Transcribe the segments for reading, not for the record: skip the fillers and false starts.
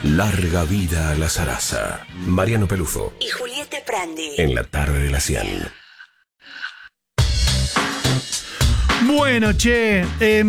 Larga vida a la zaraza. Mariano Pelufo y Julieta Prandi. En la tarde de la 100. Bueno, che,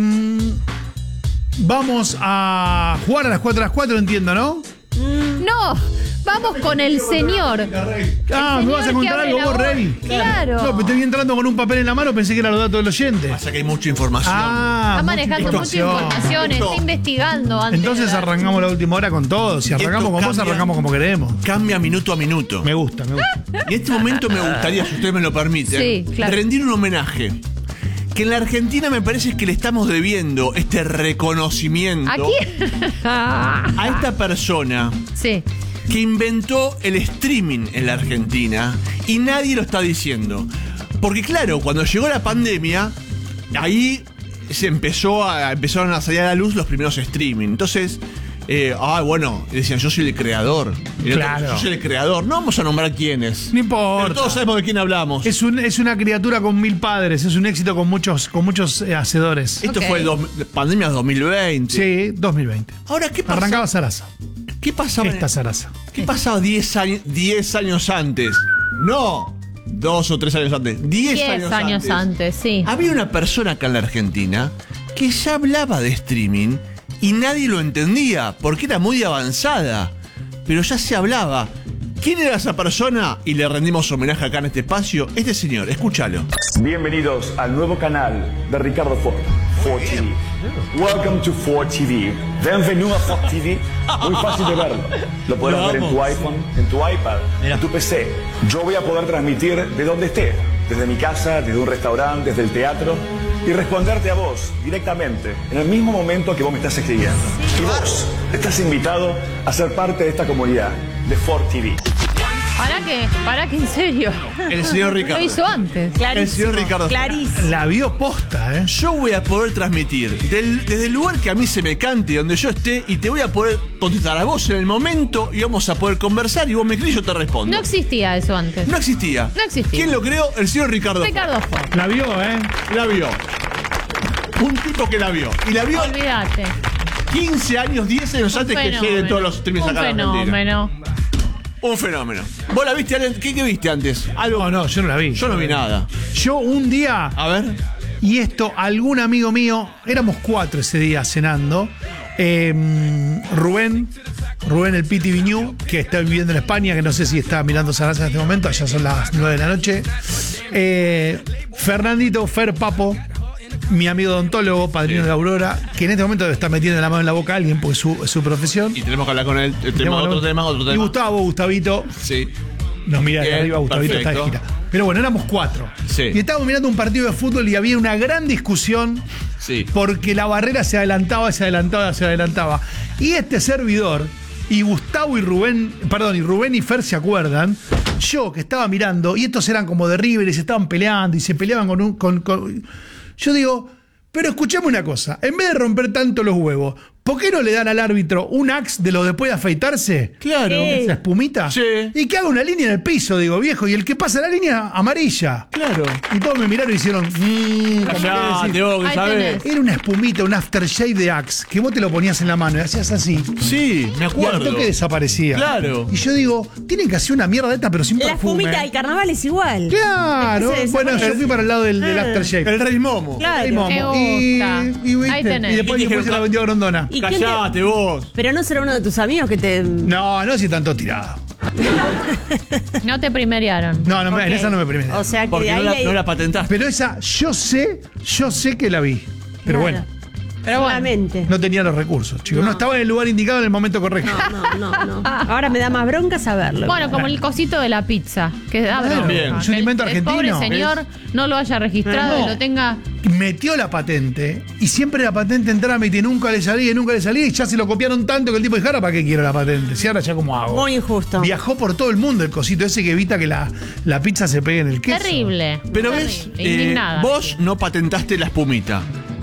vamos a jugar a las 4 de las 4, entiendo, ¿no? No, vamos con el señor. Ah, ¿me vas a contar algo vos, Rey? Claro. No, pero te vi entrando con un papel en la mano, pensé que era los datos del oyente. Pasa que hay mucha información. Está manejando mucha información, está investigando antes. Entonces arrancamos la última hora con todo. Si arrancamos con vos, arrancamos como queremos. Cambia minuto a minuto. Me gusta. Y en este momento me gustaría, si ustedes me lo permiten, Sí, claro. rendir un homenaje. Que en la Argentina me parece que le estamos debiendo este reconocimiento ¿A quién? a esta persona Sí. que inventó el streaming en la Argentina y nadie lo está diciendo. Porque claro, cuando llegó la pandemia, ahí empezaron a salir a la luz los primeros streaming. Entonces, bueno, decían, yo soy el creador. Claro. Yo soy el creador. No vamos a nombrar quiénes. No importa. Pero todos sabemos de quién hablamos. Es una criatura con 1000 padres, es un éxito con muchos hacedores. Esto Ok. fue pandemia 2020. Sí, 2020. Ahora, ¿qué pasa? Arrancaba Sarasa. ¿Qué pasaba? Esta Sarasa. ¿Qué pasaba 10 años antes? No, 2 o 3 años antes. 10 años antes, sí. Había una persona acá en la Argentina que ya hablaba de streaming y nadie lo entendía porque era muy avanzada. Pero ya se hablaba. ¿Quién era esa persona? Y le rendimos homenaje acá en este espacio. Este señor, escúchalo. Bienvenidos al nuevo canal de Ricardo Ford, Ford TV. Welcome to Ford TV. Bienvenido a Ford TV. Muy fácil de verlo. Lo podrás ver en tu iPhone, en tu iPad, en tu PC. Yo voy a poder transmitir de donde esté, desde mi casa, desde un restaurante, desde el teatro, y responderte a vos directamente, en el mismo momento que vos me estás escribiendo. Y vos estás invitado a ser parte de esta comunidad de Ford TV. ¿Para qué? ¿En serio? El señor Ricardo. Lo hizo antes. El señor Ricardo. Clarísimo. La vio posta, ¿eh? Yo voy a poder transmitir desde el lugar que a mí se me cante, donde yo esté, y te voy a poder contestar a vos en el momento y vamos a poder conversar y vos me escribís y yo te respondo. No existía eso antes. No existía. No existía. ¿Quién lo creó? El señor Ricardo. Ricardo Ford. La vio, ¿eh? La vio. Un tipo que la vio. Y la vio Olvídate. 15 años, 10 años antes que lleguen todos los streamers acá en Argentina. Fenómeno. Un fenómeno. ¿Vos la viste antes? ¿Qué viste antes? Algo. No, yo no la vi. Yo no vi nada. Yo un día, A ver. y esto, algún amigo mío, éramos 4 ese día cenando. Rubén el Piti Viñú, que está viviendo en España, que no sé si está mirando Sarasa en este momento, allá son las 9 de la noche. Fernandito, Fer Papo, mi amigo odontólogo, padrino de Aurora, que en este momento está metiendo la mano en la boca a alguien porque es su profesión. Y tenemos que hablar con él. Tenemos otro tema. Y Gustavito, Sí. nos mira de Bien, arriba, Gustavito está de perfecto. gira. Pero bueno, éramos 4. Sí. Y estábamos mirando un partido de fútbol y había una gran discusión Sí. porque la barrera se adelantaba. Y este servidor, y Gustavo y Rubén y Fer se acuerdan, yo que estaba mirando, y estos eran como de River y se estaban peleando y se peleaban yo digo, pero escuchame una cosa, en vez de romper tanto los huevos, ¿por qué no le dan al árbitro un axe de los después de afeitarse? Claro. Esa espumita. Sí. Y que haga una línea en el piso, digo, viejo, y el que pasa la línea, amarilla. Claro. Y todos me miraron y hicieron. Callate, vos, que Ahí sabés. tenés. Era una espumita, un aftershave de Axe, que vos te lo ponías en la mano y hacías así. Sí, me Y al acuerdo. toque desaparecía. Claro. Y yo digo, tienen que hacer una mierda de esta, pero sin La perfume. espumita del carnaval es igual. Claro. Ese Bueno, yo desaparece. fui para el lado del aftershave. El Rey Momo. Claro. Ahí, momo. Me gusta. ¿viste? Ahí tenés. Y después se la vendió a Grondona. ¿Y quién te- Callate vos. Pero no será uno de tus amigos que te... No si tanto tirado. No te primerearon. No, en Ok. esa no me primera. O sea que Porque ahí hay... no la patentaste. Pero esa, yo sé que la vi. Pero Claro. bueno, Pero bueno. Solamente. no tenía los recursos, chicos. No estaba en el lugar indicado en el momento correcto. No. Ahora me da más bronca saberlo. Bueno, como el cosito de la pizza, que da Claro, bronca. bien. es un invento El argentino. pobre señor no lo haya registrado No. y lo tenga. Metió la patente y siempre la patente en trámite y nunca le salía y ya se lo copiaron tanto que el tipo dijo, ¿ahora para qué quiero la patente? Si ahora ya como hago. Muy injusto. Viajó por todo el mundo el cosito ese que evita que la pizza se pegue en el queso. Terrible. Pero terrible. ves, Indignada. vos no patentaste la espumita.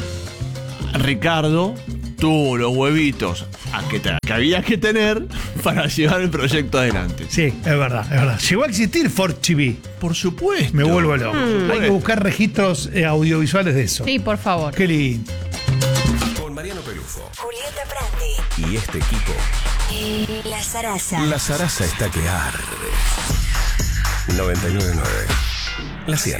Ricardo tuvo los huevitos que había que tener para llevar el proyecto adelante. Sí, es verdad. Llegó a existir Ford TV. Por supuesto. Me vuelvo loco. Hay que buscar registros audiovisuales de eso. Sí, por favor. Qué lindo. Con Mariano Pelufo Julieta Prandi y este equipo La Zaraza. La zaraza está que arde. 99.9. La 100.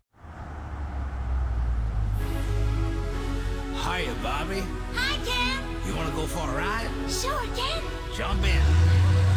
Hiya, Bobby. Hi, Ken. You want to go for a ride? Sure, Ken. Jump in.